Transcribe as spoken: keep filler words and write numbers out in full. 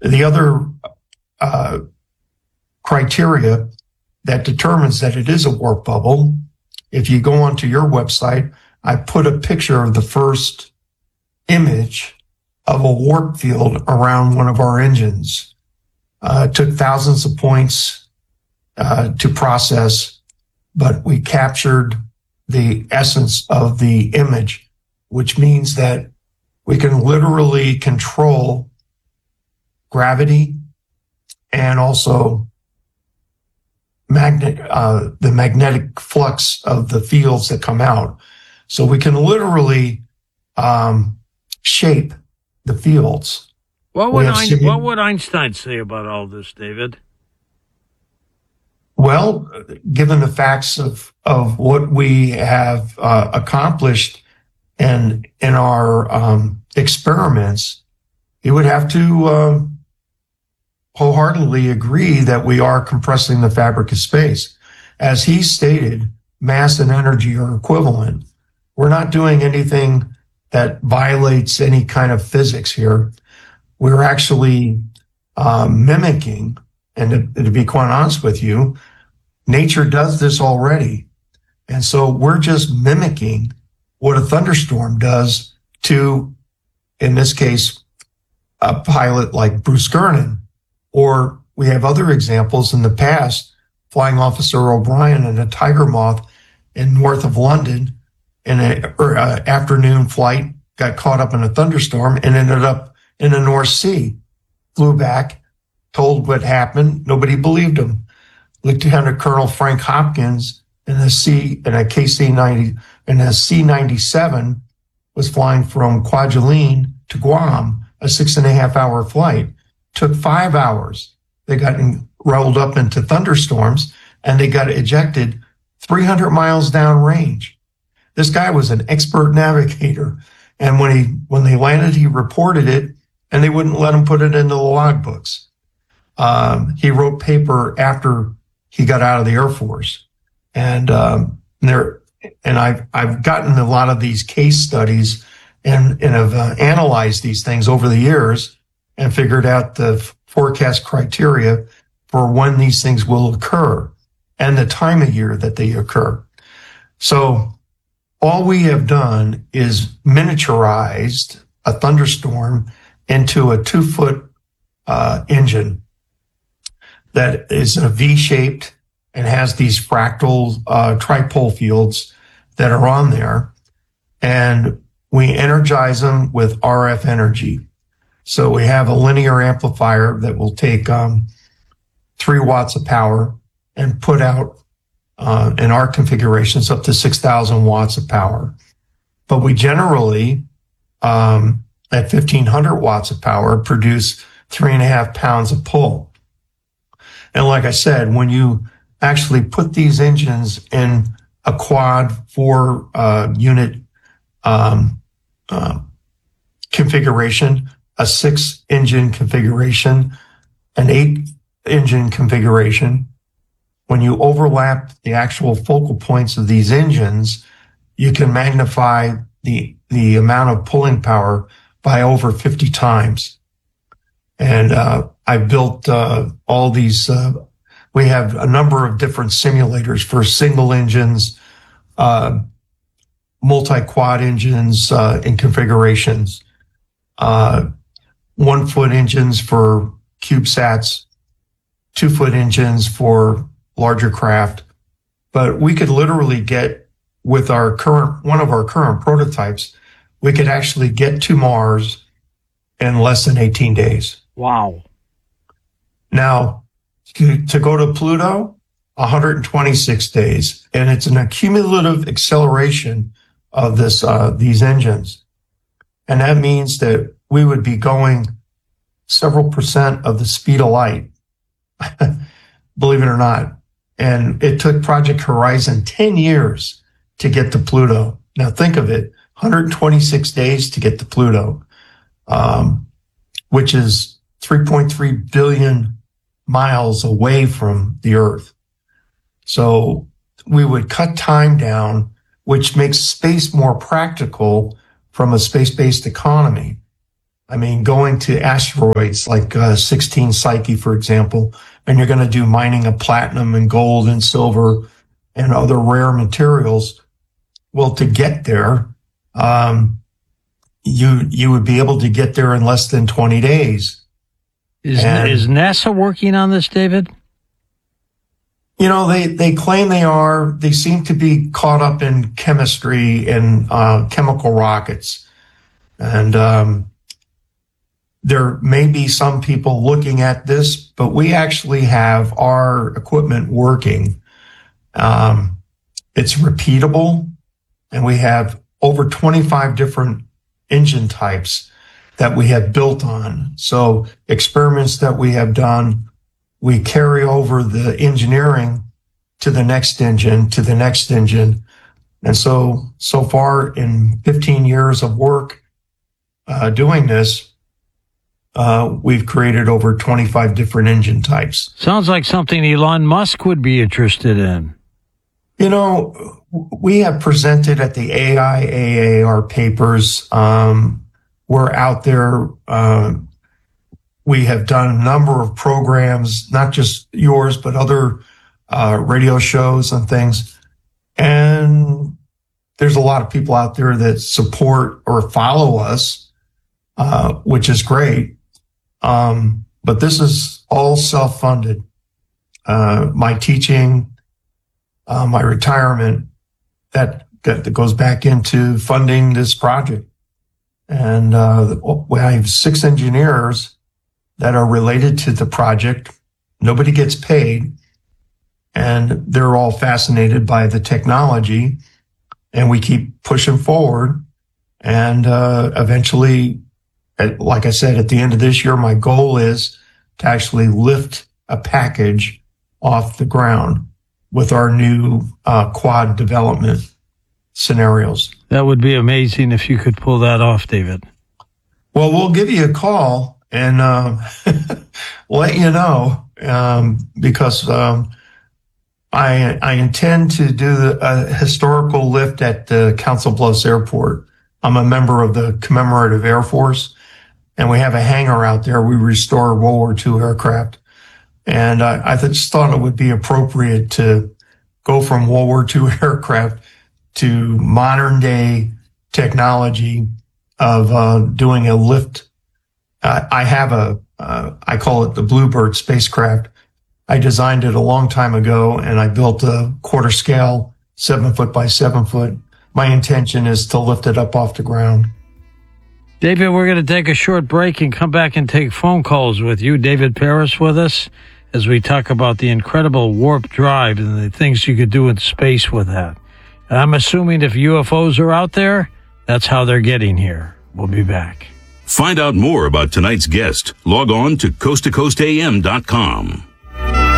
The other uh, criteria that determines that it is a warp bubble, if you go onto your website, I put a picture of the first image of a warp field around one of our engines. Uh, it took thousands of points uh, to process, but we captured the essence of the image, which means that we can literally control gravity and also magnet, uh, the magnetic flux of the fields that come out. So we can literally um, shape the fields. What would, Ein- what would Einstein say about all this, David? Well, given the facts of, of what we have uh, accomplished and in our um, experiments, he would have to uh, wholeheartedly agree that we are compressing the fabric of space. As he stated, mass and energy are equivalent. We're not doing anything that violates any kind of physics here. We're actually um, mimicking, and to, to be quite honest with you, nature does this already. And so we're just mimicking what a thunderstorm does to, in this case, a pilot like Bruce Gernon. Or we have other examples in the past, Flying Officer O'Brien in a Tiger Moth in north of London in an uh, afternoon flight, got caught up in a thunderstorm and ended up in the North Sea. Flew back, told what happened. Nobody believed him. Lieutenant Colonel Frank Hopkins in a C in a K C ninety in a C ninety-seven was flying from Kwajalein to Guam, a six and a half hour flight. Took five hours. They got in, rolled up into thunderstorms and they got ejected three hundred miles downrange. This guy was an expert navigator. And when he, when they landed, he reported it and they wouldn't let him put it into the logbooks. Um, he wrote paper after he got out of the Air Force. And, um, there, and I've, I've gotten a lot of these case studies and, and have uh, analyzed these things over the years and figured out the forecast criteria for when these things will occur and the time of year that they occur. So all we have done is miniaturized a thunderstorm into a two foot uh, engine that is a V-shaped and has these fractal uh, tripole fields that are on there. And we energize them with R F energy. So we have a linear amplifier that will take um, three watts of power and put out, uh, in our configurations, up to six thousand watts of power. But we generally, um, at fifteen hundred watts of power, produce three and a half pounds of pull. And like I said, when you actually put these engines in a quad four uh, unit um, uh, configuration, a six engine configuration, an eight engine configuration, when you overlap the actual focal points of these engines, you can magnify the, the amount of pulling power by over fifty times. And, uh, I built, uh, all these, uh, we have a number of different simulators for single engines, uh, multi-quad engines, uh, in configurations, uh, one foot engines for CubeSats, two foot engines for larger craft. But we could literally get with our current, one of our current prototypes, we could actually get to Mars in less than eighteen days. Wow. Now, to, to go to Pluto, one hundred twenty-six days. And it's an accumulative acceleration of this, uh, these engines. And that means that we would be going several percent of the speed of light, believe it or not. And it took Project Horizon ten years to get to Pluto. Now think of it, one hundred twenty-six days to get to Pluto, um, which is three point three billion miles away from the Earth. So we would cut time down, which makes space more practical from a space-based economy. I mean, going to asteroids like uh, sixteen Psyche, for example, and you're going to do mining of platinum and gold and silver and other rare materials. Well, to get there, um, you you would be able to get there in less than twenty days. Is, and, is NASA working on this, David? You know, they, they claim they are. They seem to be caught up in chemistry and uh, chemical rockets. And um, there may be some people looking at this, but we actually have our equipment working. Um, it's repeatable, and we have over twenty-five different engine types that we have built on. So experiments that we have done, we carry over the engineering to the next engine, to the next engine. And so, so far in fifteen years of work uh, doing this, uh, we've created over twenty-five different engine types. Sounds like something Elon Musk would be interested in. You know, we have presented at the A I A A our papers. Um, we're out there. Uh, we have done a number of programs, not just yours, but other uh, radio shows and things. And there's a lot of people out there that support or follow us, uh, which is great. Um, but this is all self-funded. Uh, my teaching, uh, my retirement, that, that goes back into funding this project. And uh, we have six engineers that are related to the project. Nobody gets paid, and they're all fascinated by the technology, and we keep pushing forward. And uh, eventually, at, like I said, at the end of this year, my goal is to actually lift a package off the ground with our new uh, quad development scenarios. That would be amazing if you could pull that off, David. Well, we'll give you a call and uh, let you know, um, because um, I I intend to do a historical lift at uh, Council Bluffs Airport. I'm a member of the Commemorative Air Force, and we have a hangar out there. We restore World War Two aircraft, and I, I just thought it would be appropriate to go from World War Two aircraft to modern day technology of uh, doing a lift. Uh, I have a, uh, I call it the Bluebird spacecraft. I designed it a long time ago, and I built a quarter scale, seven foot by seven foot. My intention is to lift it up off the ground. David, we're going to take a short break and come back and take phone calls with you. David Paris with us as we talk about the incredible warp drive and the things you could do in space with that. And I'm assuming if U F Os are out there, that's how they're getting here. We'll be back. Find out more about tonight's guest. Log on to coast to coast a m dot com.